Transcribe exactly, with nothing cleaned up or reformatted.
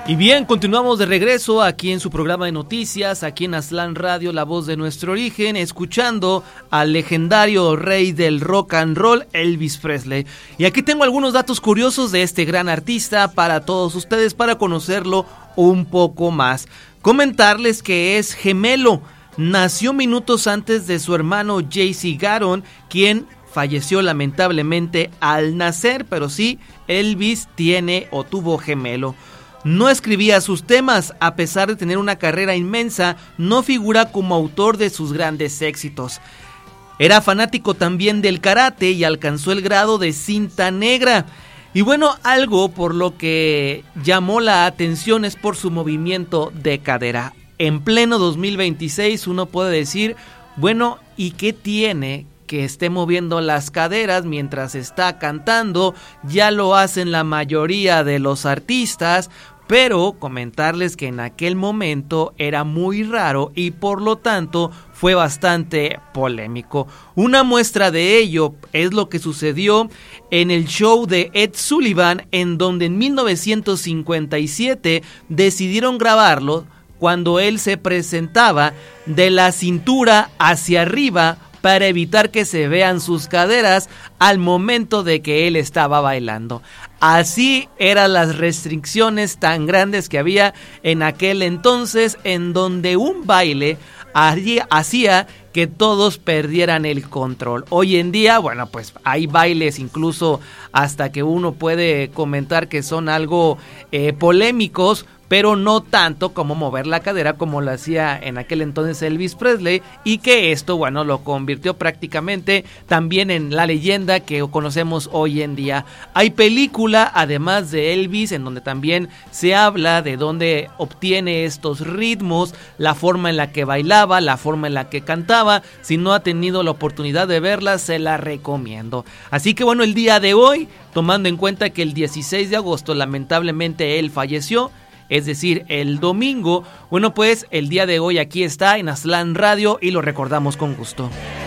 Y bien, continuamos de regreso aquí en su programa de noticias, aquí en Aztlán Radio, la voz de nuestro origen, escuchando al legendario rey del rock and roll, Elvis Presley. Y aquí tengo algunos datos curiosos de este gran artista para todos ustedes, para conocerlo un poco más. Comentarles que es gemelo, nació minutos antes de su hermano J C Garon, quien falleció lamentablemente al nacer, pero sí, Elvis tiene o tuvo gemelo. No escribía sus temas, a pesar de tener una carrera inmensa, no figura como autor de sus grandes éxitos. Era fanático también del karate y alcanzó el grado de cinta negra. Y bueno, algo por lo que llamó la atención es por su movimiento de cadera. En pleno dos mil veintiséis uno puede decir, bueno, ¿y qué tiene que esté moviendo las caderas mientras está cantando? Ya lo hacen la mayoría de los artistas. Pero comentarles que en aquel momento era muy raro y por lo tanto fue bastante polémico. Una muestra de ello es lo que sucedió en el show de Ed Sullivan, en donde en mil novecientos cincuenta y siete decidieron grabarlo cuando él se presentaba de la cintura hacia arriba para evitar que se vean sus caderas al momento de que él estaba bailando. Así eran las restricciones tan grandes que había en aquel entonces, en donde un baile hacía que todos perdieran el control. Hoy en día, bueno, pues hay bailes incluso hasta que uno puede comentar que son algo eh, polémicos, pero no tanto como mover la cadera como lo hacía en aquel entonces Elvis Presley, y que esto, bueno, lo convirtió prácticamente también en la leyenda que conocemos hoy en día. Hay película, además de Elvis, en donde también se habla de dónde obtiene estos ritmos, la forma en la que bailaba, la forma en la que cantaba. Si no ha tenido la oportunidad de verla, se la recomiendo. Así que bueno, el día de hoy, tomando en cuenta que el dieciséis de agosto lamentablemente él falleció, es decir, el domingo, bueno, pues el día de hoy aquí está en Aztlán Radio y lo recordamos con gusto.